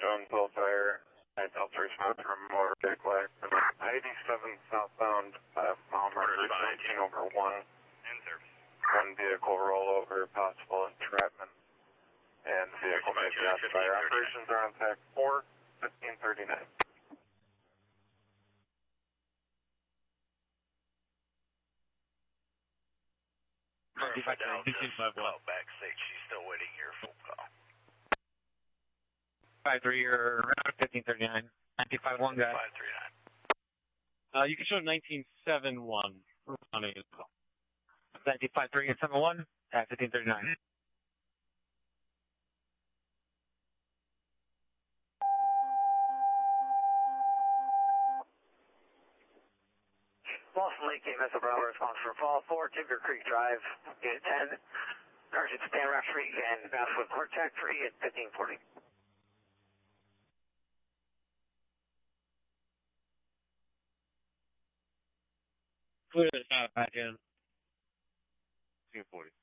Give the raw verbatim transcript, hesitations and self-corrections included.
Jones Hillfire, at Delta response from motor vehicle accident. eighty-seven southbound, five mile marker, nineteen over one. In service. One vehicle rollover, possible entrapment, and the vehicle may be on fire. Operations are on pack four, fifteen thirty-nine. Call back six, she's still waiting your phone call. five three, you're around fifteen thirty-nine. nineteen five one, guys. five three nine. Uh, you can show nineteen seven one. Responding as well. nineteen five three and seven one at fifteen thirty-nine. Boston Lake Team, Missile Bravo response for Fall four, Timber Creek Drive, Unit ten. Sergeant Stan Rockstreet and Basswood Cortac three at fifteen forty. Clear the shot back in. fifteen forty.